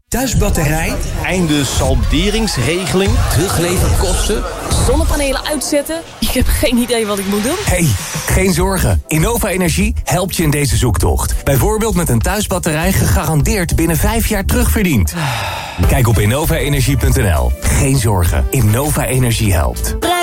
Thuisbatterij? Einde salderingsregeling. Terugleverkosten? Zonnepanelen uitzetten? Ik heb geen idee wat ik moet doen. Hey, geen zorgen. Innova Energie helpt je in deze zoektocht. Bijvoorbeeld met een thuisbatterij gegarandeerd binnen 5 jaar terugverdiend. Kijk op innovaenergie.nl. Geen zorgen. Innova Energie helpt.